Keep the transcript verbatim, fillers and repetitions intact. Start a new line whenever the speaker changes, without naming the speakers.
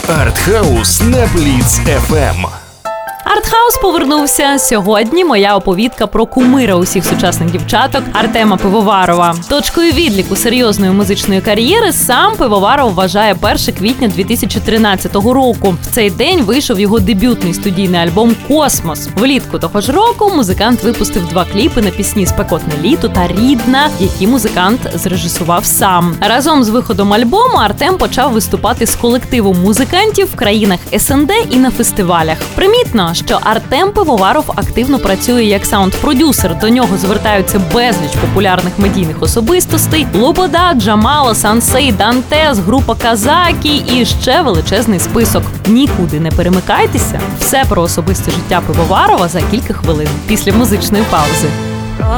Артхаус на Бліц еф ем.
Артхаус повернувся. Сьогодні моя оповідка про кумира усіх сучасних дівчаток Артема Пивоварова. Точкою відліку серйозної музичної кар'єри сам Пивоваров вважає перше квітня дві тисячі тринадцятого року. В цей день вийшов його дебютний студійний альбом «Космос». Влітку того ж року музикант випустив два кліпи на пісні «Спекотне літо» та «Рідна», які музикант зрежисував сам. Разом з виходом альбому Артем почав виступати з колективом музикантів в країнах ес ен де і на фестивалях. Примітно, що Артем Пивоваров активно працює як саунд-продюсер. До нього звертаються безліч популярних медійних особистостей: Лобода, Джамала, Сансей, Дантес, група Казакі і ще величезний список. Нікуди не перемикайтеся. Все про особисте життя Пивоварова за кілька хвилин після музичної паузи.